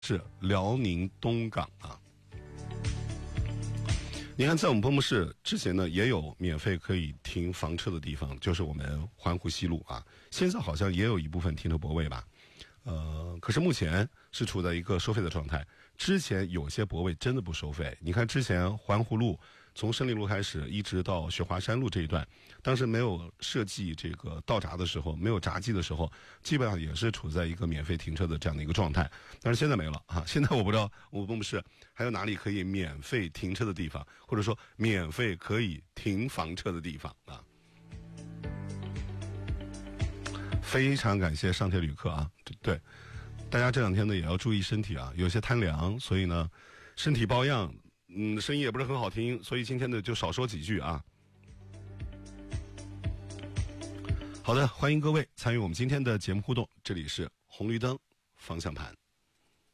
是辽宁东港啊。你看，在我们彭博市之前呢，也有免费可以停房车的地方，就是我们环湖西路啊。现在好像也有一部分停车泊位吧，可是目前是处在一个收费的状态。之前有些泊位真的不收费，你看之前环湖路从胜利路开始一直到雪华山路这一段，当时没有设计这个道闸的时候，没有闸机的时候，基本上也是处在一个免费停车的这样的一个状态。但是现在没了啊！现在我不知道我们彭博市还有哪里可以免费停车的地方，或者说免费可以停房车的地方啊。非常感谢上铁旅客啊，对，大家这两天呢也要注意身体啊，有些贪凉，所以呢身体抱恙，声音也不是很好听，所以今天呢就少说几句啊。好的，欢迎各位参与我们今天的节目互动，这里是红绿灯方向盘。